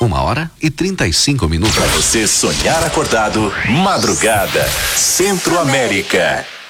1h35. Pra você sonhar acordado, madrugada, Centro América.